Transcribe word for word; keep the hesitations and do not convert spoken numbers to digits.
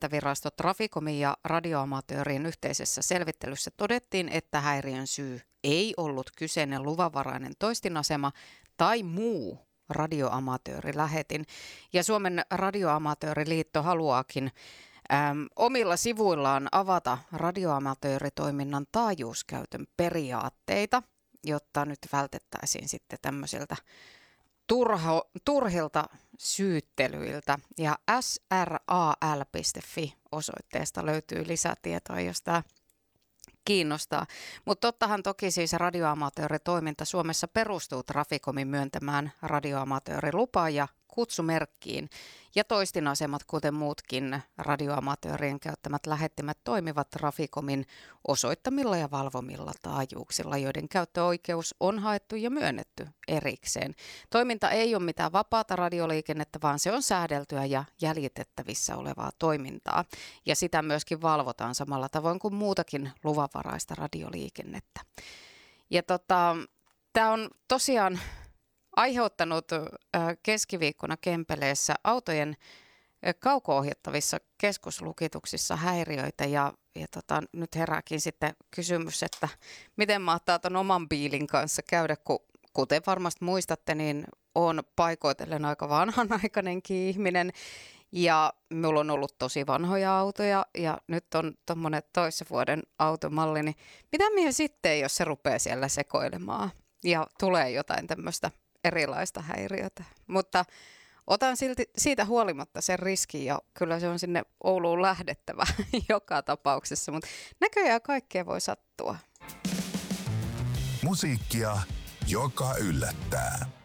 että virasto Traficomin ja radioamatöörien yhteisessä selvittelyssä todettiin, että häiriön syy ei ollut kyseinen luvanvarainen toistinasema tai muu radioamatöörilähetin. Ja Suomen radioamatööriliitto haluaakin äm, omilla sivuillaan avata radioamatööritoiminnan taajuuskäytön periaatteita, jotta nyt vältettäisiin sitten tämmöisiltä turho, turhilta syyttelyiltä. Ja s r a l piste f i osoitteesta löytyy lisätietoa, jos tämä kiinnostaa. Mutta tottahan toki siis radioamatööritoiminta Suomessa perustuu Traficomin myöntämään radioamatöörilupaan ja kutsumerkkiin. Ja toistinasemat, kuten muutkin radioamatöörien käyttämät lähettimet, toimivat Traficomin osoittamilla ja valvomilla taajuuksilla, joiden käyttöoikeus on haettu ja myönnetty erikseen. Toiminta ei ole mitään vapaata radioliikennettä, vaan se on säädeltyä ja jäljitettävissä olevaa toimintaa. Ja sitä myöskin valvotaan samalla tavoin kuin muutakin luvanvaraista radioliikennettä. Ja tota, tämä on tosiaan aiheuttanut keskiviikkona Kempeleessä autojen kauko-ohjattavissa keskuslukituksissa häiriöitä ja, ja tota, nyt herääkin sitten kysymys, että miten mahtaa ton oman biilin kanssa käydä, kun kuten varmasti muistatte, niin on paikoitellen aika vanhanaikainenkin ihminen ja minulla on ollut tosi vanhoja autoja ja nyt on tuommoinen toisen vuoden automalli, niin mitä minä sitten, jos se rupeaa siellä sekoilemaan ja tulee jotain tämmöistä erilaista häiriötä, mutta otan silti siitä huolimatta sen riskin ja kyllä se on sinne Ouluun lähdettävä joka tapauksessa, mutta näköjään kaikkea voi sattua. Musiikkia, joka yllättää.